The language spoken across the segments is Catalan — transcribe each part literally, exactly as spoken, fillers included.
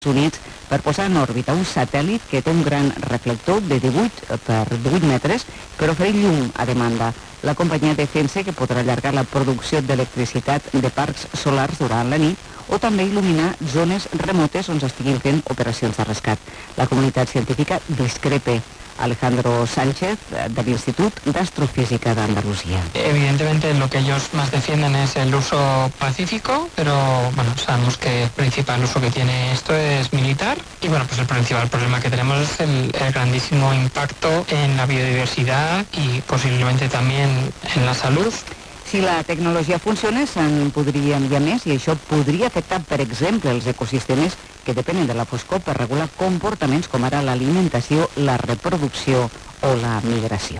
Units per posar en òrbita un satèl·lit que té un gran reflector de divuit per divuit metres per oferir llum a demanda. La companyia defensa que podrà allargar la producció d'electricitat de parcs solars durant la nit o també il·luminar zones remotes on s'estiguin fent operacions de rescat. La comunitat científica discrepa. Alejandro Sánchez, del Instituto de Astrofísica de Andalucía. Evidentemente lo que ellos más defienden es el uso pacífico, pero bueno, sabemos que el principal uso que tiene esto es militar y bueno, pues el principal problema que tenemos es el, el grandísimo impacto en la biodiversidad y posiblemente también en la salud. Si la tecnologia funciona, se'n podria enviar més i això podria afectar, per exemple, els ecosistemes que depenen de la foscor per regular comportaments com ara l'alimentació, la reproducció o la migració.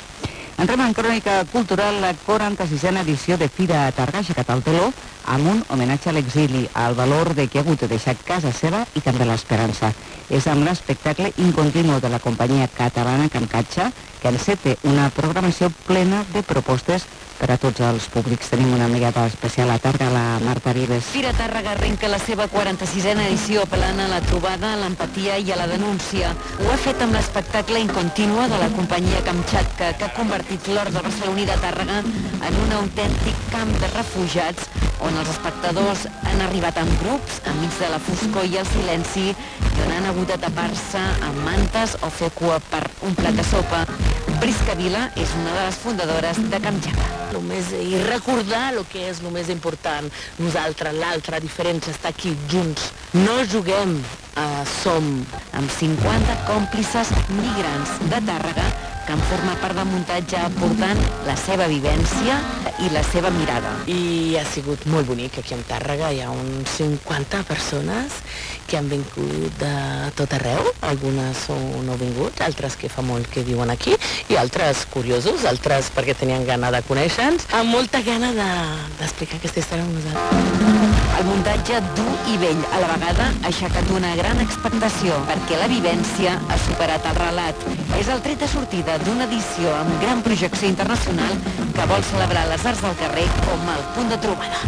Entrem en crònica cultural, la quaranta-sisena edició de Fira Tàrrega ha aixecat el teló amb un homenatge a l'exili, al valor de qui ha hagut de deixar casa seva i també l'esperança. És amb l'espectacle incontinu de la companyia catalana Camcatxa que enceta una programació plena de propostes per a tots els públics. Tenim una mirada especial a Tàrrega, la Marta Vives. Fira Tàrrega arrenca la seva quaranta-sisena edició apel·lant a la trobada, a l'empatia i a la denúncia. Ho ha fet amb l'espectacle incontínua de la companyia Kamchatka, que ha convertit l'hort de barceloní de Tàrrega en un autèntic camp de refugiats on els espectadors han arribat en grups, enmig de la foscor i el silenci, i on han hagut de tapar-se amb mantes o fer cua per un plat de sopa. Prisca Vila és una de les fundadores de Kamchatka. Lo més, i recordar el que és el més important. Nosaltres, l'altra diferència, està aquí, junts. No juguem, uh, som. Amb cinquanta còmplices migrants de Tàrrega que han format part del muntatge aportant la seva vivència i la seva mirada. I ha sigut molt bonic aquí a Tàrrega. Hi ha uns cinquanta persones que han vingut de tot arreu. Algunes no han vingut, altres que fa molt que viuen aquí, i altres curiosos, altres perquè tenien gana de conèixer-nos, amb molta gana d'explicar aquesta història amb nosaltres. El muntatge dur i vell a la vegada ha aixecat una gran expectació perquè la vivència ha superat el relat. És el tret de sortida d'una edició amb gran projecció internacional que vol celebrar les arts del carrer com el punt de trobada.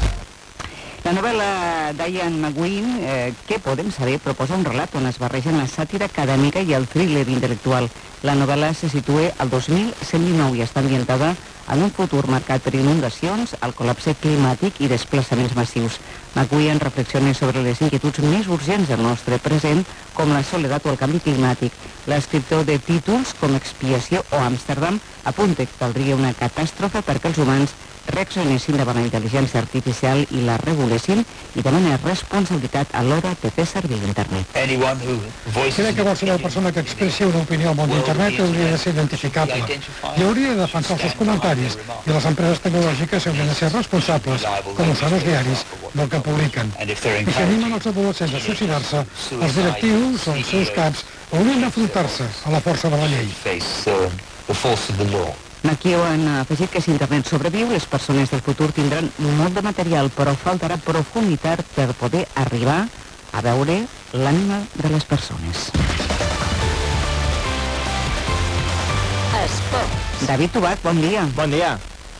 La novel·la d'Ian McGuinn, eh, Què podem saber?, proposa un relat on es barregen la sàtira acadèmica i el thriller intel·lectual. La novel·la se situa al dos mil cent dinou i està ambientada en un futur marcat per inundacions, el col·lapse climàtic i desplaçaments massius. McGuinn reflexiona sobre les inquietuds més urgents del nostre present, com la soledat o el canvi climàtic. L'escriptor de títols com Expiació o Amsterdam apunta que caldria una catàstrofe perquè els humans reaccionessin davant la intel·ligència artificial i la regulessin i demana responsabilitat a l'hora de fer servir l'internet. Crec que qualsevol persona que expressi una opinió al món d'internet hauria de ser identificable i hauria de defensar els seus comentaris, i les empreses tecnològiques haurien de ser responsables, com ho són els diaris, del que publiquen. I si animen els adolescents a suïcidar-se, els directius o els seus caps haurien d'afrontar-se a la força de la llei. McEwan ha afegit que si internet sobreviu, les persones del futur tindran molt de material, però faltarà profunditat per poder arribar a veure l'ànima de les persones. Esports. David Tobac, bon dia. Bon dia.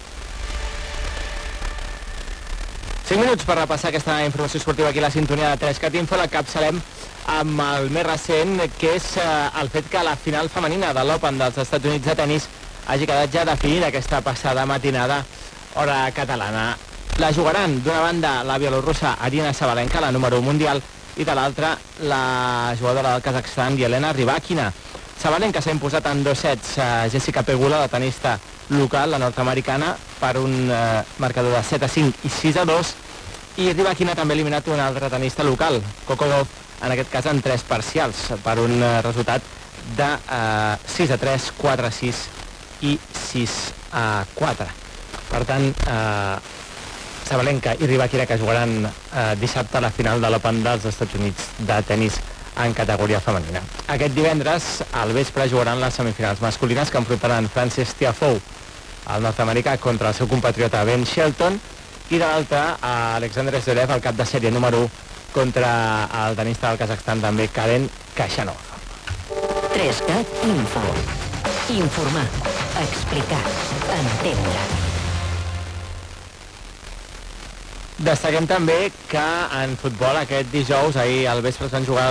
cinc minuts per repassar aquesta informació esportiva aquí a la sintonia de tres cat Info. La capçalem amb el més recent, que és el fet que la final femenina de l'Open dels Estats Units de tenis hagi quedat ja definida aquesta passada matinada, hora catalana. La jugaran d'una banda la bielorrussa Aryna Sabalenka, la número un mundial, i de l'altra la jugadora del Kazakhstan, Yelena Rybakina. Sabalenka s'ha imposat en dos sets a Jessica Pegula, la tenista local, la nord-americana, per un eh, marcador de set a cinc i sis a dos, i Rybakina també ha eliminat una altra tenista local, Coco Gauff, en aquest cas en tres parcials, per un eh, resultat de eh, sis a tres, quatre a sis i sis a quatre. Per tant, eh, Sabalenka i Rybakina, que jugaran eh, dissabte a la final de l'Open dels Estats Units de tenis en categoria femenina. Aquest divendres, al vespre, jugaran les semifinals masculines que enfrontaran Frances Tiafoe, el nord-americà, contra el seu compatriota Ben Shelton, i de l'altra, Alexander Zverev, el cap de sèrie número u, contra el tenista del Kazakhstan, també Karen Khachanov. tres cat Info. Informar, explicar, entendre. Destaquem també que en futbol aquest dijous, ahir al vespre es van jugar